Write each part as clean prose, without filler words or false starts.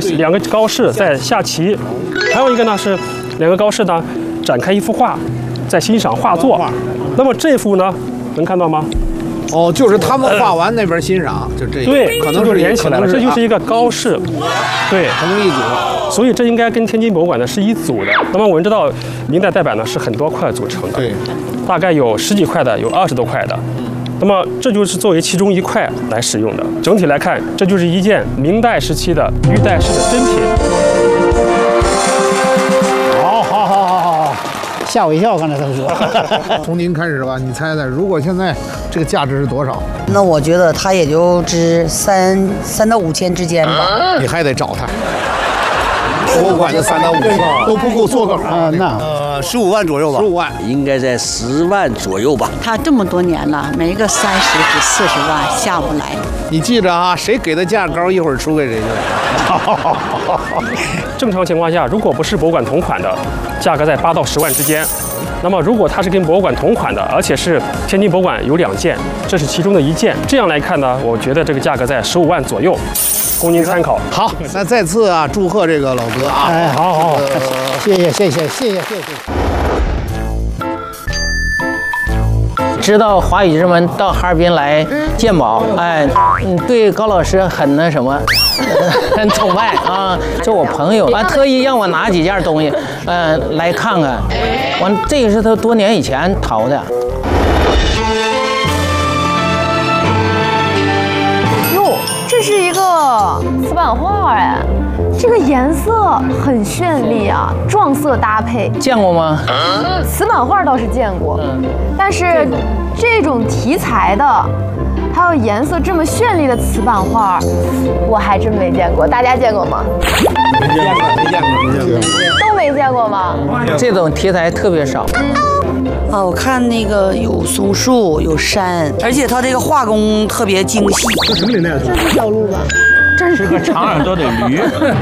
两个高士在下棋，还有一个呢是两个高士呢展开一幅画，在欣赏画作。那么这幅呢，能看到吗？ 哦，就是他们画完那边欣赏，就这对， 可能是连起来了，这就是一个高士，对， 成一组。 所以这应该跟天津博物馆呢是一组的。那么我们知道，明代带板呢是很多块组成的， 对， 大概有10几块的，有20多块的。那么这就是作为其中一块来使用的。整体来看，这就是一件明代时期的玉带式的珍品。 好，吓我一跳，刚才他说。 从您开始吧，你猜猜，如果现在这个价值是多少？ 那我觉得它也就值3到5千之间吧。 你还得找他。博物馆的3到5千都不够做个好。 那 15万左右吧。 15万， 应该在10万左右吧。 他这么多年了，没个30至40万下不来。 你记着啊，谁给的价高，一会儿出给谁去。 正常情况下，如果不是博物馆同款的，价格在8到10万之间。那么如果它是跟博物馆同款的，而且是天津博物馆有2件，这是其中的一件，这样来看呢，我觉得这个价格在15万左右，供您参考。 好，那再次啊，祝贺这个老哥啊！ 哎，好，谢谢。知道华语之门到哈尔滨来鉴宝，哎，对高老师很那什么，很崇拜啊。就我朋友，完特意让我拿几件东西，来看看。完，这个是他多年以前淘的。 哟，这是一个瓷板画哎，这个颜色很绚丽啊，撞色搭配。 见过吗？ 瓷板画倒是见过，但是这种题材的，还有颜色这么绚丽的瓷板画，我还真没见过。大家见过吗？ 没见过。 都没见过吗？ 这种题材特别少。 啊，我看那个有松树，有山，而且它这个画工特别精细。 这什么年代的？ 这是小鹿吧？这是个长耳朵的驴。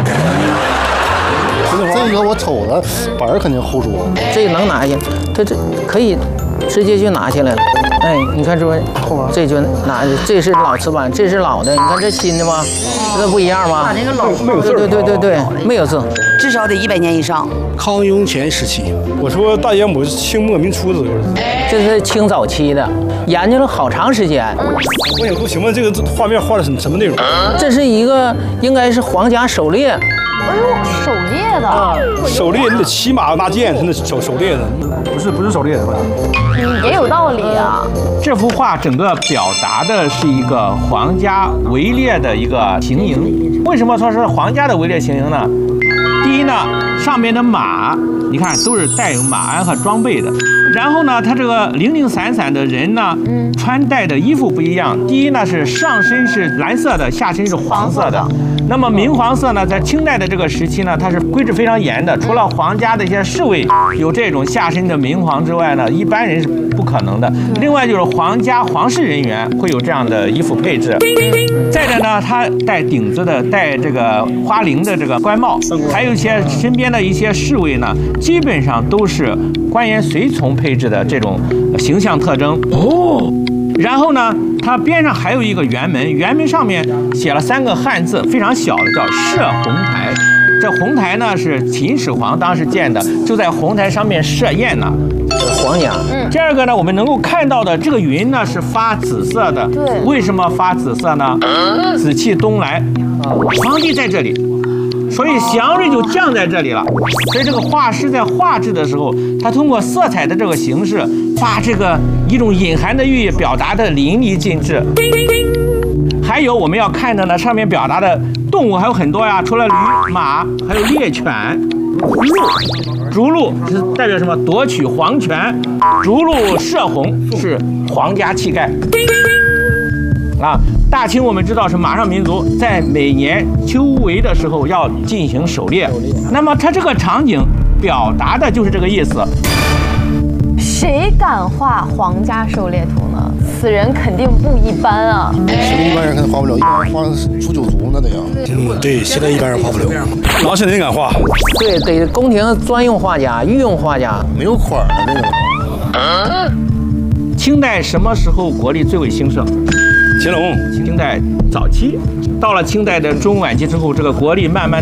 这个我瞅着板儿肯定厚重。 这个能拿下，它这可以直接就拿下来了。哎，你看这边这就拿，这是老瓷板，这是老的，你看这新的吧，这不一样吗？ 那个老对，没有字， 至少得100年以上。 康雍乾时期， 我说大爷母清末民初的， 这是清早期的，研究了好长时间。 我想说，请问这个画面画的是什么内容？ 这是一个应该是皇家狩猎。 哎呦，狩猎的。 狩猎你得骑马拿剑，是那狩猎的，不是狩猎的。 也有道理啊。 这幅画整个表达的是一个皇家围猎的一个情营。为什么说是皇家的围猎情营呢？第一呢，上面的马，你看都是带有马鞍和装备的。然后呢，它这个零零散散的人呢，穿戴的衣服不一样。第一呢是上身是蓝色的，下身是黄色的。那么明黄色呢，在清代的这个时期呢，它是规制非常严的。除了皇家的一些侍卫有这种下身的明黄之外呢，一般人是不可能的。另外就是皇室人员会有这样的衣服配置。再者呢，他戴顶子的、戴这个花翎的这个官帽，还有一些身边的一些侍卫呢，基本上都是官员随从配置的这种形象特征。哦。然后呢，它边上还有一个圆门，圆门上面写了3个汉字，非常小的，叫设红台。这红台呢是秦始皇当时建的，就在红台上面设宴呢。 皇家。 第二个呢，我们能够看到的这个云呢是发紫色的。 对。 为什么发紫色呢？紫气东来，皇帝在这里。所以祥瑞就降在这里了。所以这个画师在画制的时候，他通过色彩的这个形式，把这个一种隐含的寓意表达的淋漓尽致。还有我们要看的呢，上面表达的动物还有很多呀，除了驴、马，还有猎犬、逐鹿是代表什么？夺取皇权。逐鹿射红是皇家气概。啊，大清我们知道是马上民族，在每年秋闱的时候要进行狩猎。那么它这个场景表达的就是这个意思。 谁敢画皇家狩猎图呢？此人肯定不一般啊！ 现在一般人肯定画不了，一般人画出9族那得呀。 对，现在一般人画不了。老现在人敢画？ 对，得宫廷专用画家、御用画家， 没有款的那个。 清代什么时候国力最为兴盛？ 乾隆。 清代早期，到了清代的中晚期之后，这个国力慢慢